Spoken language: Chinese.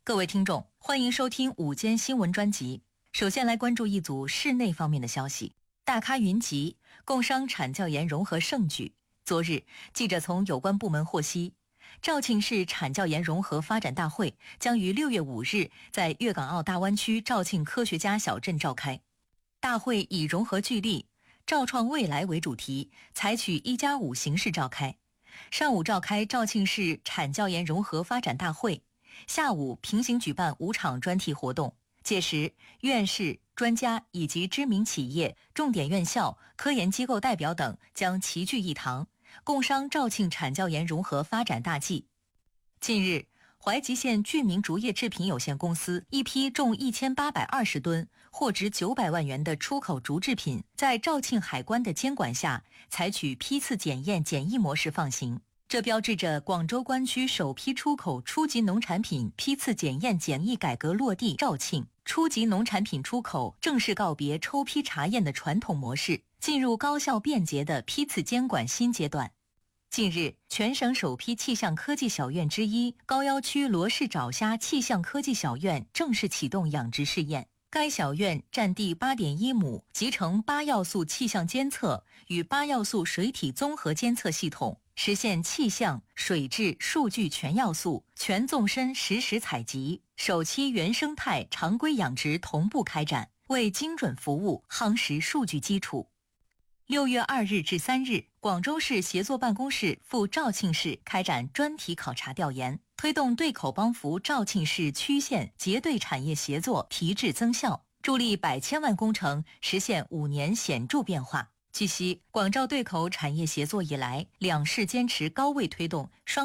各位听众，欢迎收听午间新闻专辑。首先来关注一组室内方面的消息。大咖云集，共商产教研融合盛举。昨日，记者从有关部门获悉，肇庆市产教研融合发展大会将于6月5日在粤港澳大湾区肇庆科学家小镇召开。大会以融合聚力、肇创未来为主题，采取1+5形式召开。上午召开肇庆市产教研融合发展大会，下午平行举办5场专题活动。届时，院士、专家以及知名企业、重点院校、科研机构代表等将齐聚一堂，共商肇庆产教研融合发展大计。近日，怀集县聚明竹业制品有限公司一批重1820吨、货值900万元的出口竹制品，在肇庆海关的监管下，采取批次检验检疫模式放行。这标志着广州关区首批出口初级农产品批次检验检疫改革落地肇庆，初级农产品出口正式告别抽批查验的传统模式，进入高效便捷的批次监管新阶段。近日，全省首批气象科技小院之一高要区罗氏爪虾气象科技小院正式启动养殖试验。该小院占地8.1亩，集成8要素气象监测与8要素水体综合监测系统，实现气象、水质、数据全要素、全纵深实时采集，首期原生态常规养殖同步开展，为精准服务夯实数据基础。6月2日至3日，广州市协作办公室赴肇庆市开展专题考察调研，推动对口帮扶肇庆市区县结对产业协作提质增效，助力100千万工程实现5年显著变化。据悉，广肇对口产业协作以来，两市坚持高位推动双